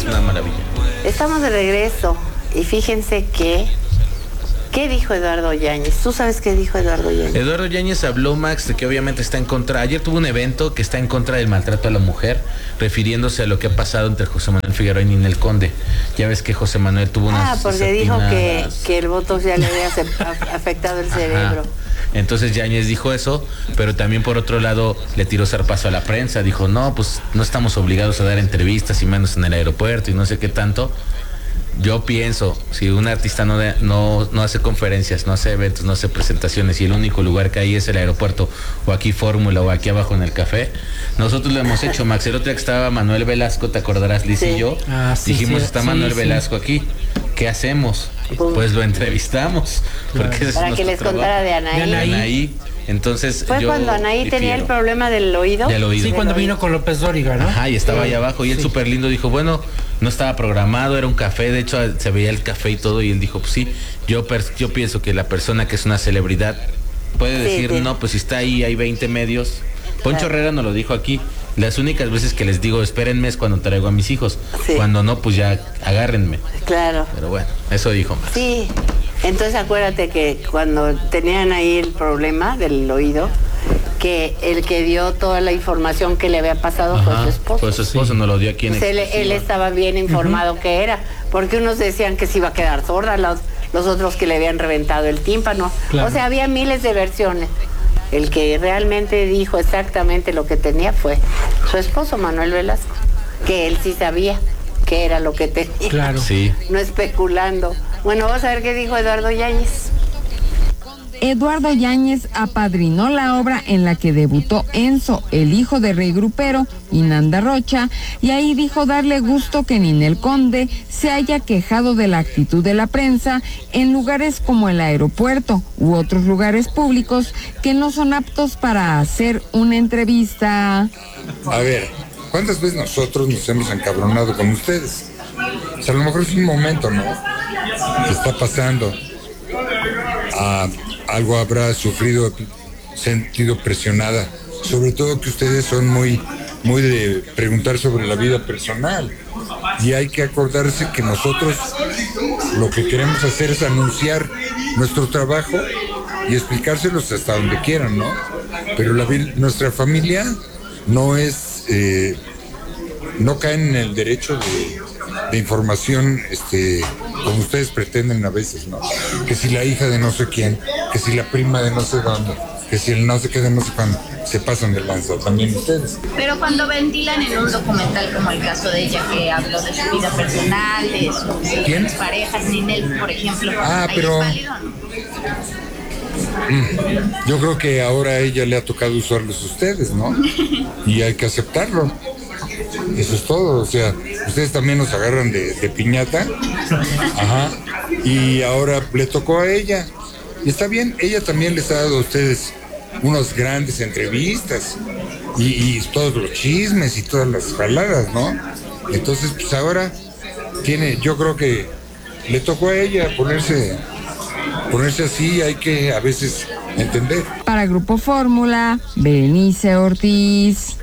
una maravilla. Estamos de regreso y fíjense que... ¿Qué dijo Eduardo Yáñez? ¿Tú sabes qué dijo Eduardo Yáñez? Eduardo Yáñez habló, Max, de que obviamente está en contra. Ayer tuvo un evento que está en contra del maltrato a la mujer, refiriéndose a lo que ha pasado entre José Manuel Figueroa y Ninel Conde. Ya ves que José Manuel tuvo unas... porque dijo que el botox ya le había afectado el cerebro. Entonces Yáñez dijo eso, pero también por otro lado le tiró zarpazo a la prensa. Dijo, no, pues no estamos obligados a dar entrevistas y menos en el aeropuerto y no sé qué tanto. Yo pienso, si un artista no hace conferencias, no hace eventos, no hace presentaciones y el único lugar que hay es el aeropuerto o aquí Fórmula o aquí abajo en el café, nosotros lo hemos hecho, Max. El otro día que estaba Manuel Velasco, ¿te acordarás, Liz y yo? Dijimos, está Manuel Velasco aquí, ¿qué hacemos? Pues lo entrevistamos, porque para que les contara de Anaí. Entonces fue cuando Anaí tenía el problema del oído. Sí, cuando vino con López Dóriga, ¿no? Ajá, y estaba ahí abajo y él súper lindo dijo, bueno, no estaba programado, era un café, de hecho se veía el café y todo, y él dijo, pues sí, yo pienso que la persona que es una celebridad puede decir, no, pues si está ahí, hay 20 medios. Poncho Herrera nos lo dijo aquí, las únicas veces que les digo, espérenme es cuando traigo a mis hijos, cuando no, pues ya agárrenme. Claro. Pero bueno, eso dijo Max. Sí. Entonces acuérdate que cuando tenían ahí el problema del oído, que el que dio toda la información que le había pasado fue su esposo. Pues su esposo nos lo dio aquí en él estaba bien informado que era, porque unos decían que se iba a quedar sorda, los otros que le habían reventado el tímpano. Claro. O sea, había miles de versiones. El que realmente dijo exactamente lo que tenía fue su esposo, Manuel Velasco, que él sí sabía qué era lo que tenía. Claro. Sí. No especulando. Bueno, vamos a ver qué dijo Eduardo Yáñez. Eduardo Yáñez apadrinó la obra en la que debutó Enzo, el hijo de Rey Grupero, y Nanda Rocha, y ahí dijo darle gusto que Ninel Conde se haya quejado de la actitud de la prensa en lugares como el aeropuerto u otros lugares públicos que no son aptos para hacer una entrevista. A ver, ¿cuántas veces nosotros nos hemos encabronado con ustedes? O sea, a lo mejor es un momento, ¿no? Que está pasando. Algo habrá sufrido, sentido presionada. Sobre todo que ustedes son muy de preguntar sobre la vida personal. Y hay que acordarse que nosotros lo que queremos hacer es anunciar nuestro trabajo y explicárselos hasta donde quieran, ¿no? Pero nuestra familia no es... no caen en el derecho de información como ustedes pretenden a veces, ¿no? Que si la hija de no sé quién, que si la prima de no sé dónde, que si el no sé qué de no sé cuándo, se pasan de lanza también ustedes. Pero cuando ventilan en un documental como el caso de ella, que habló de su vida personal, de sus parejas, Ninel, por ejemplo, pero ¿es válido, no? Yo creo que ahora a ella le ha tocado usarlos a ustedes, ¿no? Y hay que aceptarlo. Eso es todo, o sea, ustedes también nos agarran de piñata, y ahora le tocó a ella, y está bien, ella también les ha dado a ustedes unas grandes entrevistas, y todos los chismes y todas las jaladas, ¿no? Entonces, pues ahora yo creo que le tocó a ella ponerse así, hay que a veces entender. Para Grupo Fórmula, Berenice Ortiz.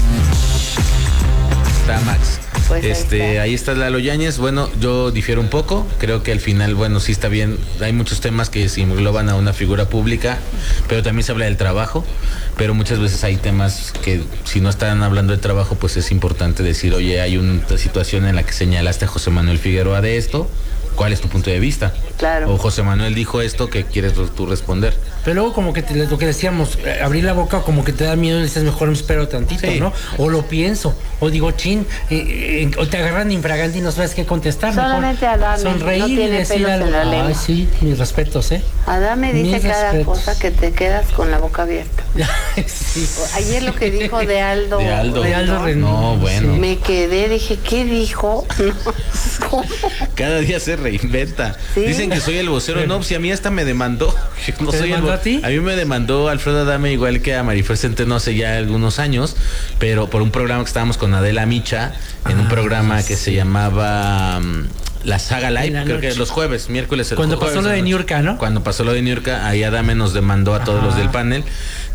Max. Pues ahí está Lalo Yáñez. Bueno, yo difiero un poco. Creo que al final, bueno, sí está bien. Hay muchos temas que se engloban a una figura pública, pero también se habla del trabajo. Pero muchas veces hay temas que, si no están hablando de trabajo, pues es importante decir, oye, hay una situación en la que señalaste a José Manuel Figueroa de esto. ¿Cuál es tu punto de vista? Claro. O José Manuel dijo esto, ¿qué quieres tú responder? Pero luego como que lo que decíamos, abrir la boca como que te da miedo y dices, mejor me espero tantito, ¿no? O lo pienso, o digo, o te agarran infragante y no sabes qué contestar. Solamente Adame, sonreír no tiene y decir pelos algo. en la lengua. Ay, sí, mis respetos, Adame dice cada cosa que te quedas con la boca abierta. Sí. Ayer lo que dijo de Aldo. De Aldo No, bueno. Sí. Me quedé, dije, ¿qué dijo? Cada día se reinventa. ¿Sí? Dicen que soy el vocero. No, si a mí hasta me demandó. No soy el a ti? A mí me demandó Alfredo Adame, igual que a Marifer Centeno hace ya algunos años, pero por un programa que estábamos con Adela Micha, en un programa que se llamaba la Saga Live, creo que los jueves, miércoles. Cuando pasó lo de Niurka, ¿no? Cuando pasó lo de Niurka, ahí Adame nos demandó a todos los del panel.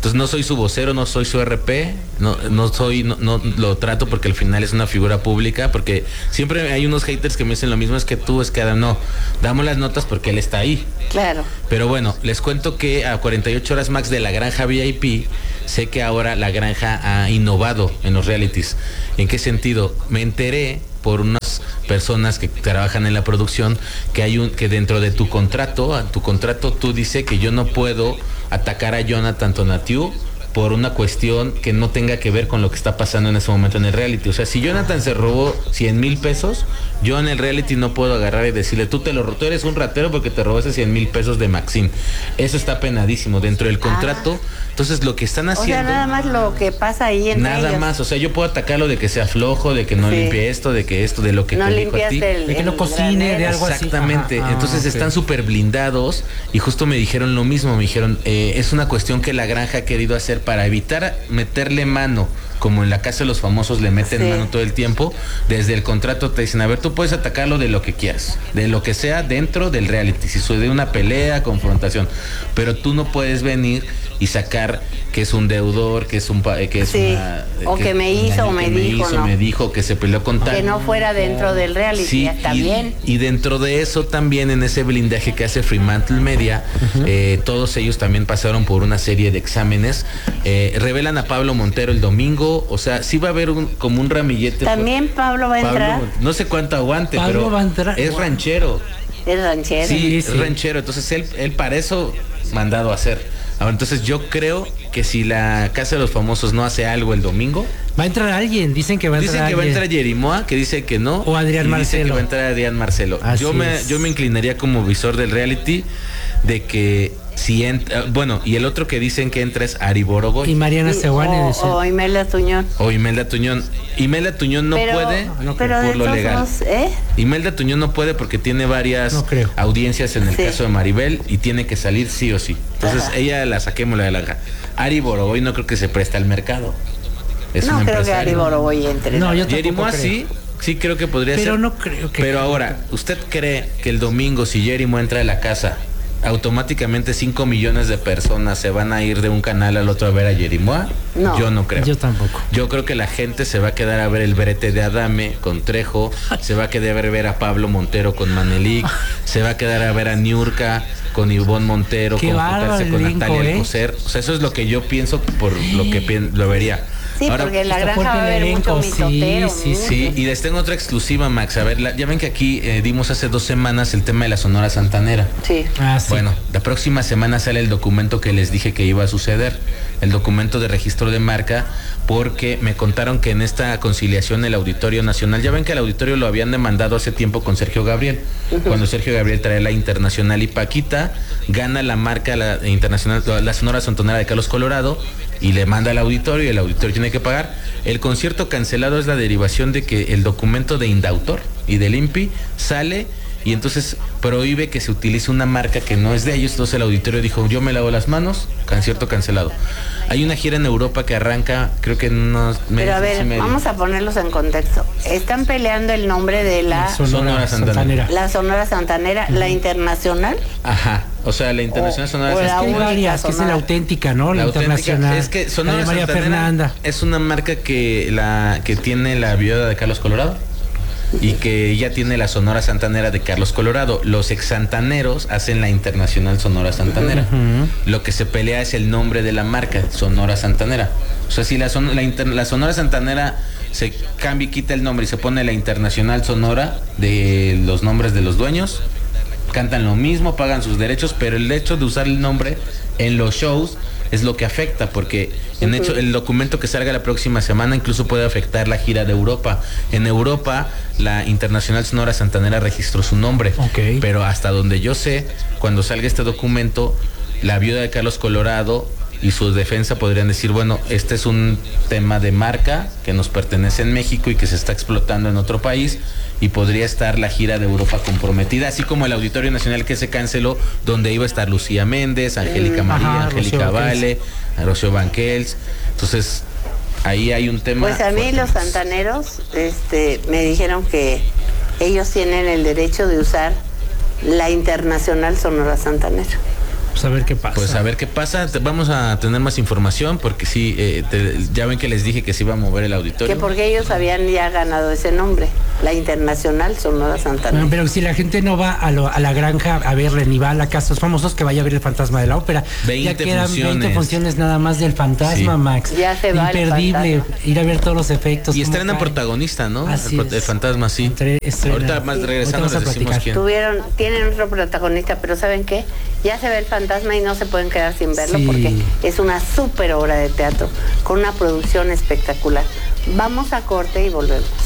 Entonces no soy su vocero, no soy su RP, no lo trato porque al final es una figura pública, porque siempre hay unos haters que me dicen lo mismo, es que tú, es que Adam, no, damos las notas porque él está ahí. Claro. Pero bueno, les cuento que a 48 horas max de la granja VIP, sé que ahora la granja ha innovado en los realities. ¿En qué sentido? Me enteré por unas personas que trabajan en la producción que dentro de tu contrato tú dice que yo no puedo atacar a Jonathan Tonatiuh por una cuestión que no tenga que ver con lo que está pasando en ese momento en el reality. O sea, si Jonathan se robó 100,000 pesos, yo en el reality no puedo agarrar y decirle, tú eres un ratero porque te robaste 100,000 pesos de Maxine. Eso está penadísimo dentro del contrato. Entonces lo que están haciendo... O sea, nada más lo que pasa ahí entre nada ellos. más, o sea, yo puedo atacarlo de que sea flojo, de que no limpie esto, de lo que no te dijo a ti. De que no cocine, de algo así. Exactamente. Entonces están súper blindados y justo me dijeron lo mismo, me dijeron, es una cuestión que la granja ha querido hacer para evitar meterle mano, como en la Casa de los Famosos le meten mano todo el tiempo. Desde el contrato te dicen, a ver, tú puedes atacarlo de lo que quieras, de lo que sea dentro del reality, si sucede una pelea, confrontación, pero tú no puedes venir y sacar que es un deudor, que es que me hizo o me dijo, ¿no? Me dijo que se peleó con tal. Que no fuera dentro del reality, sí, está bien. Y dentro de eso también, en ese blindaje que hace Fremantle Media, todos ellos también pasaron por una serie de exámenes. Revelan a Pablo Montero el domingo, o sea, sí va a haber como un ramillete. También Pablo va a entrar. No sé cuánto aguante, Pablo pero va a entrar. es ranchero. Es ranchero. Sí, es ranchero, entonces él para eso mandado a hacer. Ahora, entonces yo creo que si la Casa de los Famosos no hace algo el domingo, va a entrar alguien, dicen que va a entrar Jerimoa, que dice que no, o Adrián Marcelo. Dice que va a entrar Adrián Marcelo. Yo me inclinaría como visor del reality de que si entra, y el otro que dicen que entra es Ari Boroboy y Mariana Sewane o Imelda Tuñón. Imelda Tuñón no puede por lo legal. Imelda Tuñón no puede porque tiene varias audiencias en el caso de Maribel y tiene que salir sí o sí. Entonces ella la saquemos de la granja. Ari Boroboy no creo que se preste al mercado. No creo que Ari Boroboy entre. No, yo Jerimoa sí creo que podría ser. Pero no creo que. Pero ahora, ¿usted cree que el domingo si Jerimoa entra a la casa, automáticamente 5 millones de personas se van a ir de un canal al otro a ver a Jerimoa? No. Yo no creo. Yo tampoco. Yo creo que la gente se va a quedar a ver el brete de Adame con Trejo, se va a quedar a ver a Pablo Montero con Manelik, se va a quedar a ver a Niurka con Ivonne Montero, con Natalia Alcocer. O sea, eso es lo que yo pienso por lo que lo vería. Sí, ahora, porque en la granja va a haber mucho mitotero. Sí, y les tengo otra exclusiva, Max. A ver, ya ven que aquí dimos hace 2 semanas el tema de la Sonora Santanera. Sí. Sí. Bueno, la próxima semana sale el documento que les dije que iba a suceder, el documento de registro de marca, porque me contaron que en esta conciliación el Auditorio Nacional, ya ven que el auditorio lo habían demandado hace tiempo con Sergio Gabriel, cuando Sergio Gabriel trae la Internacional y Paquita, gana la marca, la Internacional, la Sonora Santanera de Carlos Colorado, y le manda al auditorio y el auditorio tiene que pagar. El concierto cancelado es la derivación de que el documento de Indautor y del INPI sale y entonces prohíbe que se utilice una marca que no es de ellos. Entonces el auditorio dijo, yo me lavo las manos, concierto cancelado. Hay una gira en Europa que arranca, creo que en unos meses. Pero a ver, vamos a ponerlos en contexto. Están peleando el nombre de la Sonora Santanera. La Sonora Santanera, la internacional. Ajá. O sea, la Internacional Sonora Santanera. Es que hay varias, que es la auténtica, ¿no? La internacional. Es que Sonora de María Santanera Fernanda es una marca que tiene la viuda de Carlos Colorado y que ya tiene la Sonora Santanera de Carlos Colorado. Los ex-santaneros hacen la Internacional Sonora Santanera. Lo que se pelea es el nombre de la marca, Sonora Santanera. O sea, si la Sonora Santanera se cambia y quita el nombre y se pone la Internacional Sonora de los nombres de los dueños, cantan lo mismo, pagan sus derechos, pero el hecho de usar el nombre en los shows es lo que afecta, porque el documento que salga la próxima semana incluso puede afectar la gira de Europa. En Europa, la Internacional Sonora Santanera registró su nombre, pero hasta donde yo sé, cuando salga este documento, la viuda de Carlos Colorado y su defensa podrían decir, bueno, este es un tema de marca que nos pertenece en México y que se está explotando en otro país, y podría estar la gira de Europa comprometida, así como el Auditorio Nacional que se canceló, donde iba a estar Lucía Méndez, Angélica María, Angélica Vale, Rocío Banquels. Entonces, ahí hay un tema. Pues a mí los santaneros me dijeron que ellos tienen el derecho de usar la Internacional Sonora Santanera. Pues a ver qué pasa. Pues a ver qué pasa. Vamos a tener más información porque sí, ya ven que les dije que se iba a mover el auditorio. Que porque ellos habían ya ganado ese nombre, la Internacional Sonora Santanera. Bueno, pero si la gente no va a la granja a verle, ni va a la casa de los famosos, que vaya a ver el Fantasma de la Ópera. 20 ya quedan funciones. 20 funciones nada más del Fantasma, Sí. Max. Ya se va imperdible, el ir a ver todos los efectos. Y cómo estrena cae. protagonista, ¿no? Así El es. Fantasma, sí. Estrena. Ahorita más Sí. regresando Ahorita les vamos a decimos platicar. quién. Tienen otro protagonista, pero ¿saben qué? Ya se ve el Fantasma y no se pueden quedar sin verlo Sí. porque es una súper obra de teatro con una producción espectacular. Vamos a corte y volvemos.